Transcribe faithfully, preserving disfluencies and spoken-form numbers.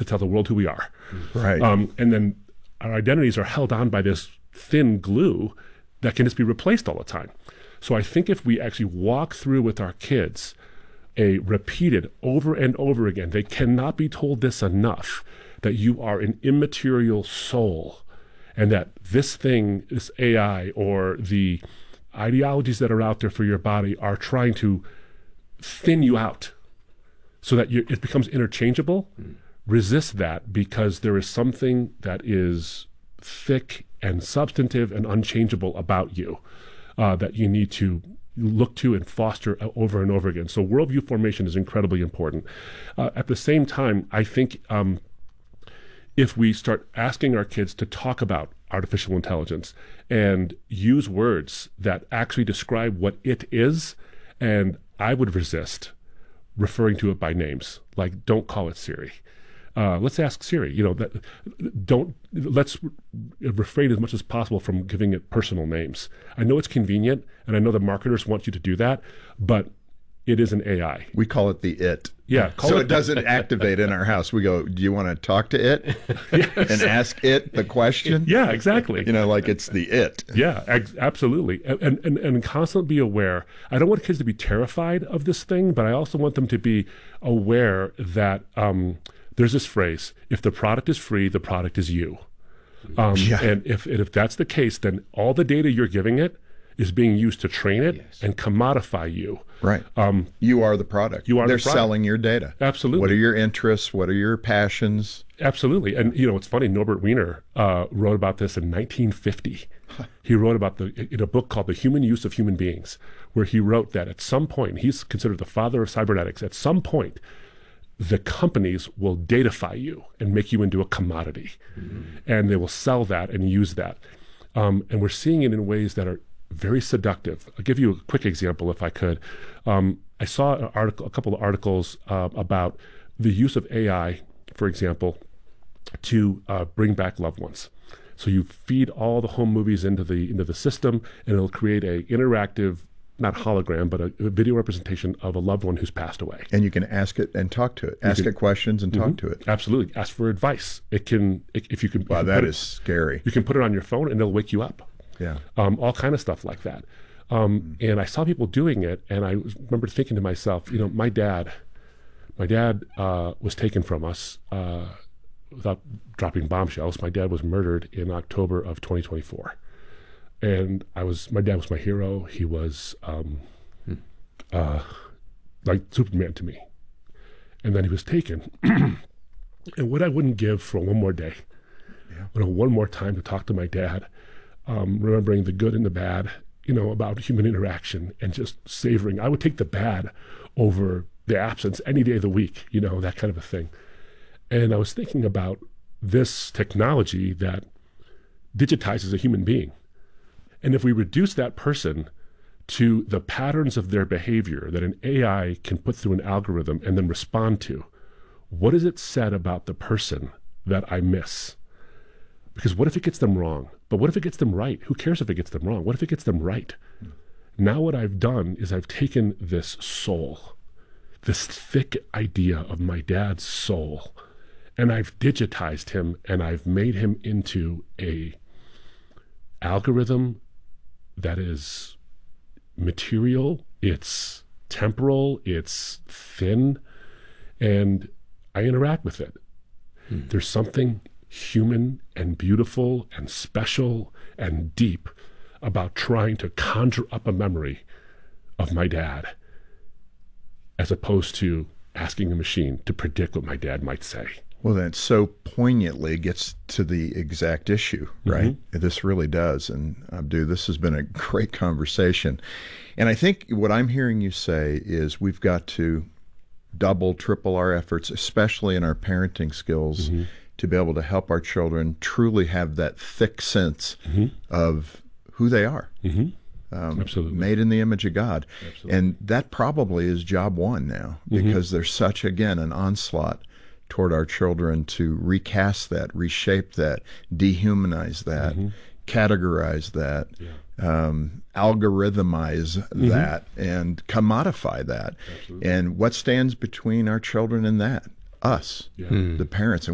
to tell the world who we are. Right. Um, and then our identities are held on by this thin glue that can just be replaced all the time. So I think if we actually walk through with our kids a repeated over and over again, they cannot be told this enough, that you are an immaterial soul, and that this thing, this A I, or the ideologies that are out there for your body are trying to thin you out so that you, it becomes interchangeable. Mm. Resist that, because there is something that is thick and substantive and unchangeable about you uh, that you need to look to and foster over and over again. So worldview formation is incredibly important. Uh, at the same time, I think um, if we start asking our kids to talk about artificial intelligence and use words that actually describe what it is, and I would resist referring to it by names, like don't call it Siri. Uh, let's ask Siri. You know, that don't. Let's refrain as much as possible from giving it personal names. I know it's convenient, and I know the marketers want you to do that, but it is an A I. We call it the it. Yeah. So it, it doesn't activate in our house. We go, do you want to talk to it? Yes. And ask it the question? Yeah, exactly. You know, like it's the it. Yeah, ex- absolutely. And, and, and constantly be aware. I don't want kids to be terrified of this thing, but I also want them to be aware that um, there's this phrase, if the product is free, the product is you. Um, yeah. And if, and if that's the case, then all the data you're giving it is being used to train it yes. and commodify you. Right. Um, you are the product. You are They're the product. selling your data. Absolutely. What are your interests? What are your passions? Absolutely. And, you know, it's funny, Norbert Wiener uh, wrote about this in nineteen fifty. He wrote about the in a book called The Human Use of Human Beings, where he wrote that at some point, he's considered the father of cybernetics, at some point, the companies will datafy you and make you into a commodity. Mm-hmm. And they will sell that and use that. Um, and we're seeing it in ways that are very seductive. I'll give you a quick example if I could. Um, I saw an article, a couple of articles uh, about the use of A I, for example, to uh, bring back loved ones. So you feed all the home movies into the into the system, and it'll create a interactive, not hologram, but a, a video representation of a loved one who's passed away. And you can ask it and talk to it. Ask can, it questions and mm-hmm, talk to it. Absolutely. Ask for advice. It can, it, if you can. Wow, you can that it, is scary. You can put it on your phone, and it'll wake you up. Yeah. Um, all kind of stuff like that. Um, mm. And I saw people doing it, and I remember thinking to myself, you know, my dad, my dad uh, was taken from us uh, without dropping bombshells. My dad was murdered in October of twenty twenty-four. And I was, my dad was my hero. He was um, mm. uh, like Superman to me. And then he was taken. And what I wouldn't give for one more day, yeah. you know, one more time to talk to my dad, Um, remembering the good and the bad, you know, about human interaction, and just savoring. I would take the bad over the absence any day of the week, you know, that kind of a thing. And I was thinking about this technology that digitizes a human being. And if we reduce that person to the patterns of their behavior that an A I can put through an algorithm and then respond to, what is it said about the person that I miss? Because what if it gets them wrong? But what if it gets them right? Who cares if it gets them wrong? What if it gets them right? Mm. Now what I've done is I've taken this soul, this thick idea of my dad's soul, and I've digitized him, and I've made him into a algorithm that is material, it's temporal, it's thin, and I interact with it. Mm. There's something human and beautiful and special and deep about trying to conjure up a memory of my dad, as opposed to asking a machine to predict what my dad might say. Well, that so poignantly gets to the exact issue, right? Mm-hmm. This really does. And Abdu, this has been a great conversation. And I think what I'm hearing you say is we've got to double, triple our efforts, especially in our parenting skills, mm-hmm. to be able to help our children truly have that thick sense mm-hmm. of who they are. Mm-hmm. Um, Absolutely. Made in the image of God. Absolutely. And that probably is job one now, because mm-hmm. there's such, again, an onslaught toward our children to recast that, reshape that, dehumanize that, mm-hmm. categorize that, yeah. um, algorithmize mm-hmm. that, and commodify that. Absolutely. And what stands between our children and that? Us, yeah. mm. the parents. And